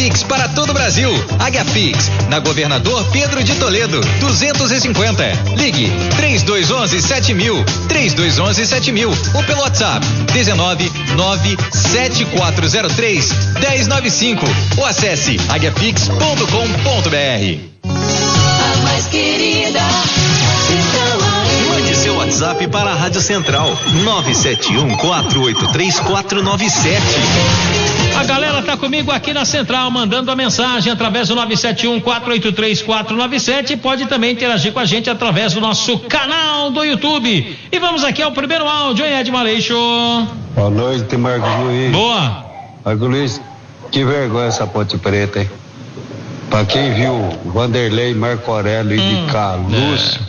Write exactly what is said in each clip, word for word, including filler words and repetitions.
Pix para todo o Brasil. Águiapix, na Governador Pedro de Toledo, duzentos e cinquenta. Ligue três dois um um sete mil, três dois um um sete mil ou pelo WhatsApp dezenove nove sete quatro zero três um zero nove cinco ou acesse águiapix ponto com ponto br. A mais querida, mande seu WhatsApp para a Rádio Central nove sete um quatro oito três quatro nove sete. A galera tá comigo aqui na Central, mandando a mensagem através do nove sete um quatro oito três quatro nove sete e pode também interagir com a gente através do nosso canal do YouTube. E vamos aqui ao primeiro áudio, hein, Ed Maleixo? Boa noite, Marcos Luiz. Boa. Marcos Luiz, que vergonha essa Ponte Preta, hein? Pra quem viu Vanderlei, Marco Aurélio e hum, de cá, Lúcio,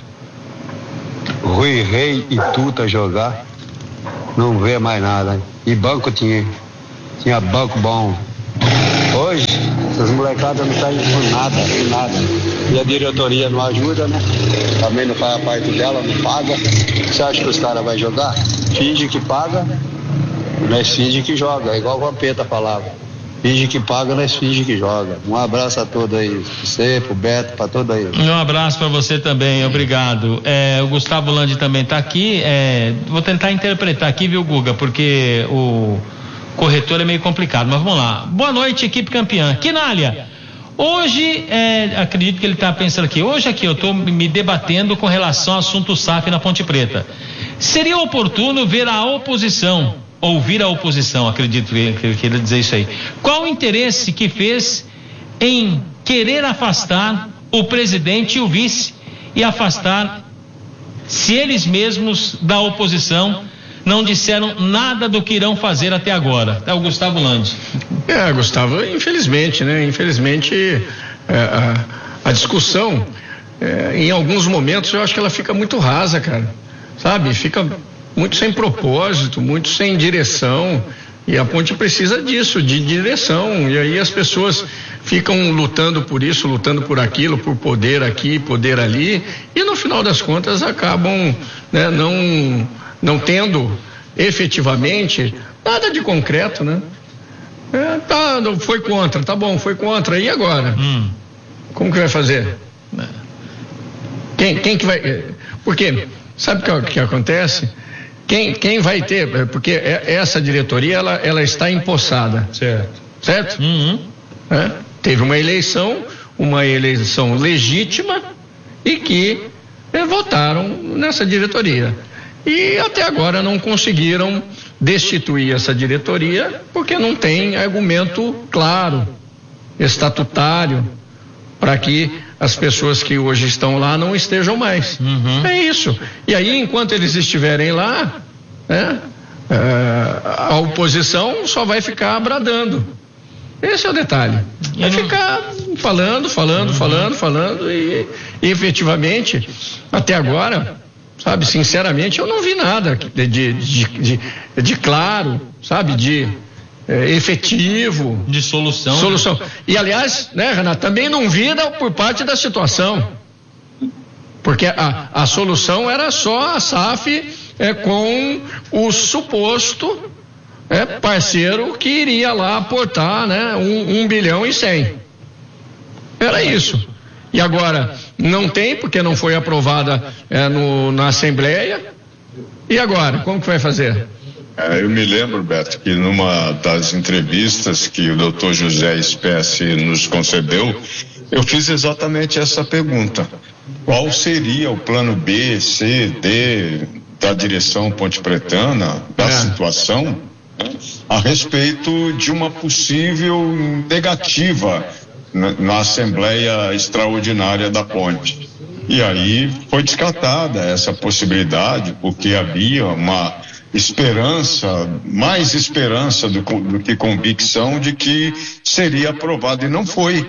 é. Rui Rei e Tuta jogar, não vê mais nada, hein? E banco tinha, tinha banco bom. Hoje, essas molecadas não saem por nada, por nada. E a diretoria não ajuda, né? Também não faz a parte dela, não paga. Você acha que os caras vão jogar? Finge que paga, mas finge que joga, igual o Vampeta falava. Finge que paga, nós finge que joga. Um abraço a todos aí, pra você, pro Beto, pra todos aí. Um abraço pra você também, obrigado. É, o Gustavo Landi também tá aqui, é, vou tentar interpretar aqui, viu, Guga, porque o corretor é meio complicado, mas vamos lá. Boa noite, equipe campeã. Quinalha, hoje, é, acredito que ele tá pensando aqui, hoje aqui eu tô me debatendo com relação ao assunto S A F na Ponte Preta. Seria oportuno ver a oposição, ouvir a oposição, acredito que ele queira dizer isso aí. Qual o interesse que fez em querer afastar o presidente e o vice e afastar, se eles mesmos da oposição não disseram nada do que irão fazer até agora? É o Gustavo Landi. É, Gustavo, infelizmente, né? Infelizmente, é, a, a discussão, é, em alguns momentos, eu acho que ela fica muito rasa, cara. Sabe? Fica muito sem propósito, muito sem direção, e a ponte precisa disso, de direção, e aí as pessoas ficam lutando por isso, lutando por aquilo, por poder aqui, poder ali, e no final das contas acabam, né, não, não tendo efetivamente nada de concreto, né? É, tá, foi contra, tá bom, foi contra, e agora? Hum. Como que vai fazer? Quem, quem que vai, porque sabe o que, que acontece? Quem, quem vai ter, porque essa diretoria, ela, ela está empossada. Certo. Certo? Uhum. É? Teve uma eleição, uma eleição legítima e que é, votaram nessa diretoria. E até agora não conseguiram destituir essa diretoria porque não tem argumento claro, estatutário, para que as pessoas que hoje estão lá não estejam mais. Uhum. É isso. E aí, enquanto eles estiverem lá, né, é, a oposição só vai ficar bradando. Esse é o detalhe. Vai uhum. ficar falando, falando, uhum. falando, falando e, e efetivamente, até agora, sabe, sinceramente, eu não vi nada de, de, de, de, de claro, sabe, de É, efetivo, de solução. Solução. E aliás, né, Renato, também não vira por parte da situação. Porque a, a solução era só a S A F é, com o suposto é, parceiro que iria lá aportar, né, um, um bilhão e cem. Era isso. E agora não tem, porque não foi aprovada é, no, na Assembleia. E agora, como que vai fazer? Eu me lembro, Beto, que numa das entrevistas que o doutor José Espécie nos concedeu, eu fiz exatamente essa pergunta. Qual seria o plano B, C, D da direção pontepretana, da é. situação, né, a respeito de uma possível negativa na, na Assembleia Extraordinária da Ponte? E aí foi descartada essa possibilidade, porque havia uma esperança, mais esperança do, do que convicção de que seria aprovado, e não foi.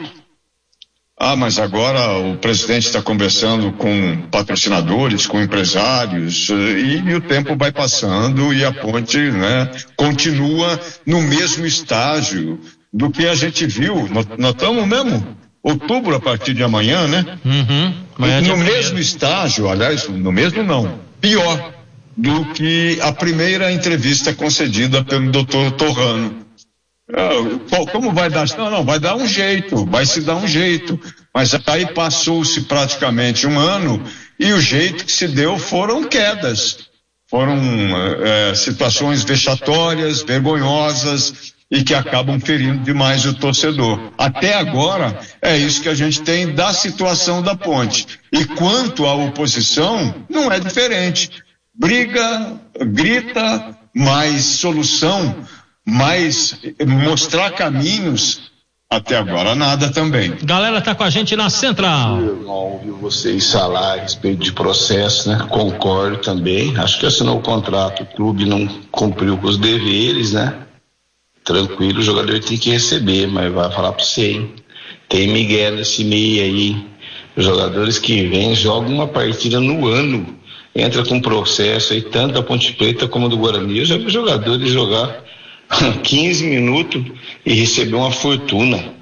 Ah, mas agora o presidente está conversando com patrocinadores, com empresários, e, e o tempo vai passando e a ponte, né, continua no mesmo estágio do que a gente viu. Nós estamos mesmo outubro a partir de amanhã, né? Uhum. Amanhã no mesmo estágio, aliás, no mesmo não, pior do que a primeira entrevista concedida pelo doutor Torrano. como vai dar? Não, não, vai dar um jeito, vai se dar um jeito. Mas aí passou-se praticamente um ano e o jeito que se deu foram quedas. Foram é, situações vexatórias, vergonhosas e que acabam ferindo demais o torcedor. Até agora, é isso que a gente tem da situação da Ponte. E quanto à oposição, não é diferente. Briga, grita, mais solução, mais mostrar caminhos, até agora nada também. Galera tá com a gente na Central. Eu não ouvi vocês falar a respeito de processo, né? Concordo também. Acho que assinou o contrato, o clube não cumpriu com os deveres, né? Tranquilo, o jogador tem que receber, mas vai falar pra você, hein? Tem Miguel nesse meio aí. Os jogadores que vêm jogam uma partida no ano, entra com processo aí, tanto da Ponte Preta como do Guarani. Eu já vi jogadores jogar quinze minutos e receber uma fortuna.